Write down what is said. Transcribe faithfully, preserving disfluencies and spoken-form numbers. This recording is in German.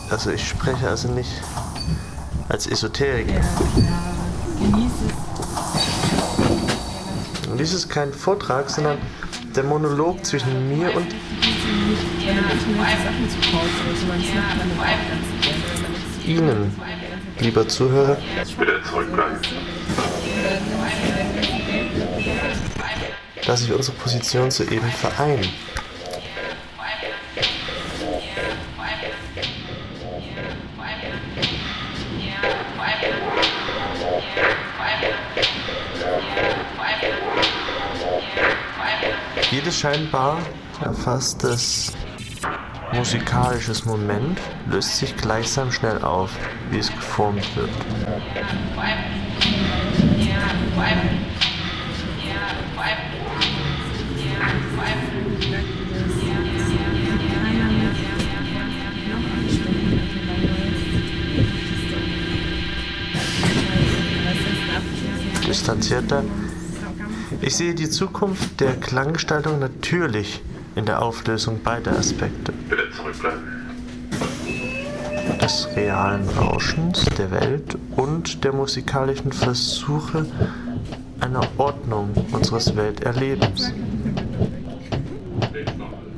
Also ich spreche also nicht als Esoteriker. Ja, genieß es. Und dies ist kein Vortrag, sondern der Monolog zwischen mir und Ihnen, lieber Zuhörer. Bitte zurückbleiben. Dass sich unsere Position soeben vereinen. Jedes scheinbar erfasstes musikalisches Moment löst sich gleichsam schnell auf, wie es geformt wird. Distanzierter. Ich sehe die Zukunft der Klanggestaltung natürlich in der Auflösung beider Aspekte. Bitte zurückbleiben. Des realen Rauschens der Welt und der musikalischen Versuche einer Ordnung unseres Welterlebens. Nicht nochmal.